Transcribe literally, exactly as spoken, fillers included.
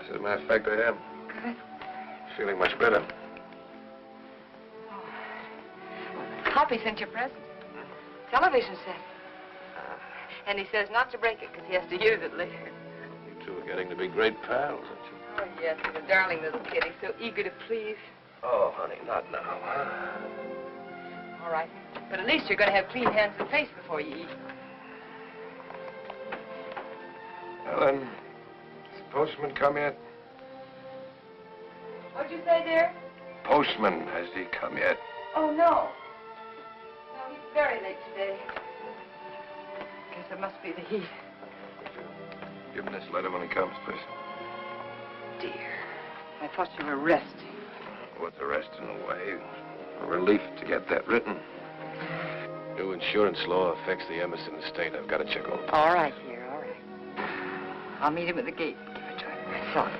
As a matter of fact, I am. Good. Feeling much better. Hoppy sent you a present. Television set. And he says not to break it because he has to use it later. You two are getting to be great pals, aren't you? Oh, yes, he's a darling little kid. He's so eager to please. Oh, honey, not now. All right. But at least you're going to have clean hands and face before you eat. Ellen, has the postman come yet? What'd you say, dear? Postman, has he come yet? Oh, no. No, he's very late today. Guess it must be the heat. Give him this letter when he comes, please. Dear, I thought you were resting. With the rest in the way. A relief to get that written. New insurance law affects the Emerson estate. I've got to check over. All right, dear, all right. I'll meet him at the gate and give it to him myself.